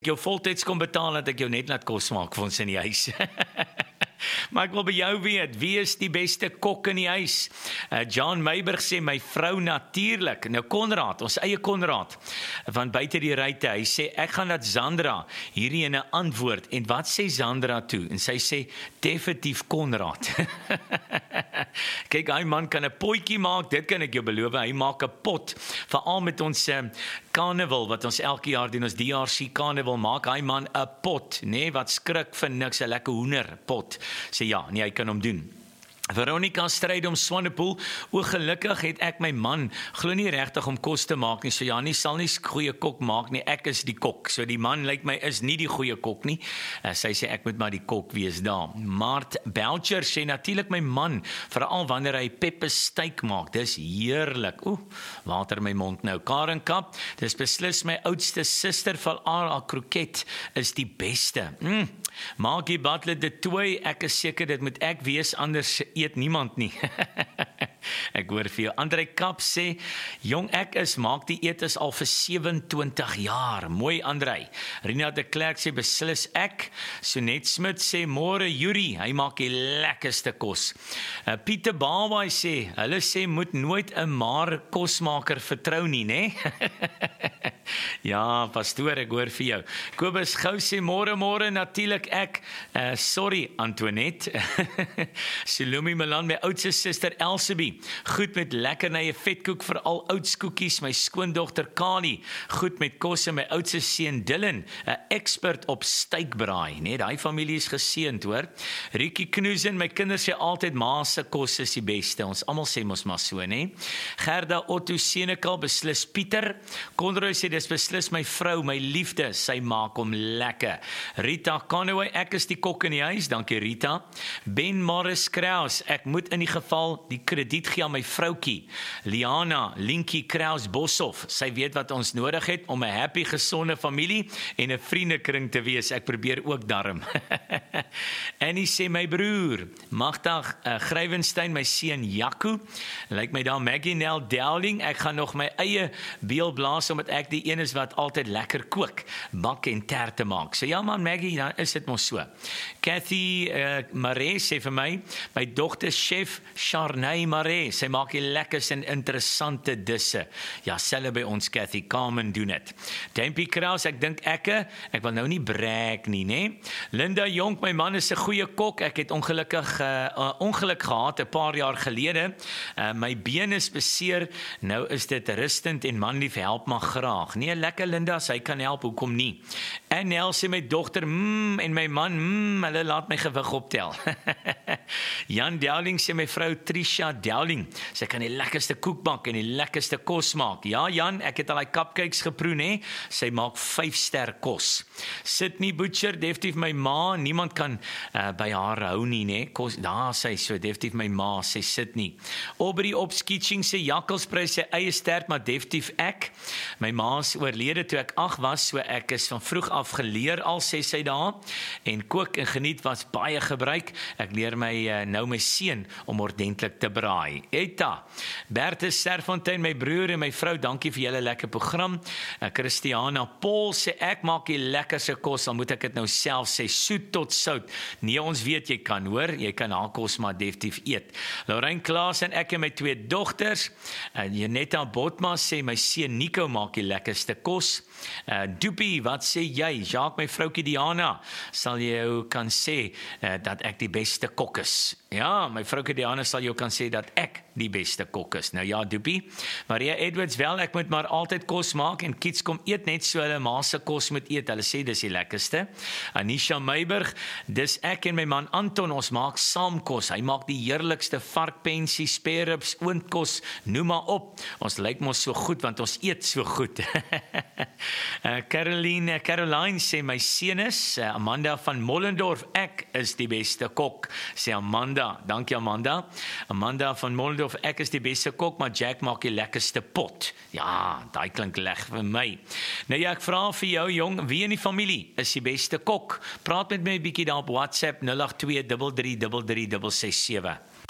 Jou voltyds kom betaal, dat ek jou net laat kos maak vir ons in die huis. Maar ek wil by jou weet, wie is die beste kok in die huis? John Meiberg sê, my vrou natuurlik. Nou Konrad, ons eie Konrad, van buite die ruite, hy sê, ek gaan dat Sandra hierdie in 'n antwoord. En wat sê Sandra toe? En sy sê, definitief Konrad. Kyk, hy man kan 'n potjie maak, dit kan ek jou beloof, hy maak 'n pot, veral met ons karneval, wat ons elke jaar doen, ons DRC karneval, maak hy man 'n pot, nee, wat skrik vir niks, 'n lekker hoenderpot. Sê ja, nee, hy kan hom doen. Veronica stryd om Swanepoel. O, gelukkig het ek my man glo nie regtig om kos te maak nie. So ja, nie sal nie goeie kok maak nie. Ek is die kok. So die man lyk my is nie die goeie kok nie. Sy sê ek moet maar die kok wees daar. Mart Belcher sê natuurlik my man, veral wanneer hy peppersteak maak. Dis heerlik. Oeh, water in my mond nou. Karen Kap, dis beslis my oudste suster van haar kroket is die beste. Maggie Butler de Tooi, ek is seker dit moet ek wees, anders eet niemand nie. Ek hoor vir jou. Andrei Kap sê, jong ek is, maak die etes al vir 27 jaar. Mooi Andrei. Rina de Klerk sê, beslis ek. Sonet Smit sê, môre Yuri, hy maak die lekkerste kos. Pieter Baawai sê, hulle sê, moet nooit 'n maar kosmaker vertrou nie, né? Ja, pastoor, ek hoor vir jou. Kobus Gou sê, môre, natuurlik ek. Sorry, Antoinette. Salome Milan, my oudste suster Elsabie. Goed met lekkernye vetkoek, veral oudskoekies. My skoondogter Kali. Goed met kos en my oudste seun Dylan, 'n expert op steikbraai. Nee, daai familie is geseënd, hoor. Rietjie Knoesen, my kinders sê altyd ma se kos is die beste. Ons almal sê mos maar so, nê. Gerda Otto Senekal, beslis Pieter. Konroy sê dis beslis my vrou, my liefde, sy maak hom lekker. Rita Conway, ek is die kok in die huis, dankie Rita. Ben Morris Kraus, ek moet in die geval die krediet gee aan my vroutjie. Liana Linkie Kraus Boshoff, sy weet wat ons nodig het om 'n happy, gesonde familie en 'n vriendekring te wees. Ek probeer ook darm. Annie sê my broer, Magdag Grywenstein, my seun Jaco. Lyk my daar Maggie Nell Dowling, ek gaan nog my eie beel blaas omdat ek die een is wat altyd lekker kook, bak en terte maak. So ja man Maggie, dan is dit mos so. Cathy Maree sê vir my dogter chef Charney Maree, sy maak die lekkers en interessante disse. Ja, selle by ons Cathy, Carmen doen dit. Dempie Kraus, ek dink ek wil nou nie brag nie, né? Linda Jonk, my man is 'n goeie kok. Ek het ongeluk gehad 'n paar jaar gelede. My been is beseer. Nou is dit rustend en manlief help maar graag. Nee, lekker Linda, sy kan help, hoekom nie? En Nel sê my dogter, en my man, hulle laat my gewig optel. Jan Dowling sê my vrou Trisha Dowling, sy kan die lekkerste koek bak en die lekkerste kos maak. Ja Jan, ek het al die cupcakes geproe, hè. Sy maak 5-ster kos. Sydney Butcher, definitief my ma, niemand kan by haar hou nie, né. Kos, daar sy so definitief my ma, sê Sydney. Aubrey Opskitching sê Jakkalsprys sy eie stert, maar definitief ek. My ma is oorlede toe ek 8 was, so ek is van vroeg af geleer al, sê sy daar. En kook en geniet was baie gebruik. Ek leer nou my seun om ordentlik te braai. Eta, Bertus Serfontein, my broer en my vrou, dankie vir julle lekker program. Christiana Paul sê, ek maak die lekkerste kos, dan moet ek dit nou self sê, soet tot sout. Nee, ons weet jy kan, hoor, jy kan haar kos maar definitief eet. Lorraine Klaas en ek en my 2 dogters. Janetta Botma sê, my seun Nico maak die lekkerste kos. Doopie, wat sê jy? Jacques, my vroukie Diana, sal jou kan sê dat ek die beste kok is. Ja, my vroukie Diana sal jou kan sê dat ek die beste kok is. Nou ja, Doopie. Maria Edwards, wel, ek moet maar altyd kos maak en kids kom eet net so hulle ma se kos moet eet. Hulle sê dis die lekkerste. Anisha Meiberg, dis ek en my man Anton, ons maak saam kos. Hy maak die heerlikste varkpensie, spareribs, oondkos, noem maar op. Ons lyk mos so goed want ons eet so goed. Caroline sê my seun is Amanda van Mollendorf, ek is die beste kok, sê Amanda. Dankie Amanda. Amanda van Mollendorf, ek is die beste kok, maar Jack maak die lekkerste pot. Ja, daai klink leg vir my. Nou ja, ek vra vir jou jong, wie in die familie is die beste kok? Praat met my 'n bietjie daar op WhatsApp 082 3333 667.